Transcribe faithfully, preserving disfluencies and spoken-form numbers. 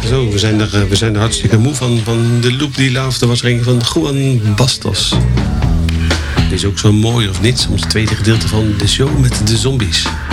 Zo, we zijn er, we zijn er hartstikke moe van. Van de Loop die Love, dat was er een van Juan Bastos. Dit is ook zo mooi, of niet? Soms het tweede gedeelte van de show met de zombies.